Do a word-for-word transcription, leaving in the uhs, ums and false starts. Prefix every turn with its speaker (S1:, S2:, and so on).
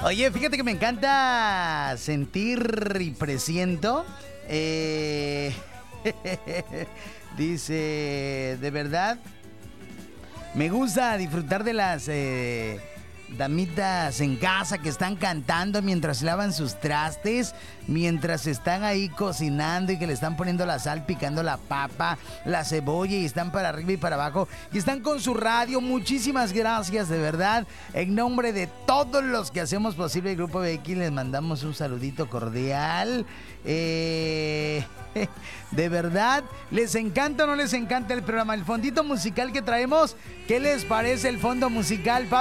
S1: Oye, fíjate que me encanta sentir y presiento. Eh, dice, de verdad, me gusta disfrutar de las eh, damitas en casa que están cantando mientras lavan sus trastes, mientras están ahí cocinando y que le están poniendo la sal, picando la papa, la cebolla y están para arriba y para abajo y están con su radio. Muchísimas gracias, de verdad. En nombre de todos los que hacemos posible el Grupo B X les mandamos un saludito cordial. Eh... De verdad, ¿les encanta o no les encanta el programa? El fondito musical que traemos, ¿qué les parece el fondo musical, Pablo?